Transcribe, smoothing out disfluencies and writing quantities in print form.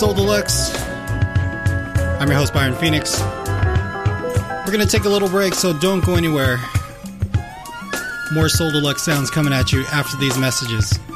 Soul Deluxe. I'm your host, Byron Phoenix. We're going to take a little break, so don't go anywhere. More Soul Deluxe sounds coming at you after these messages.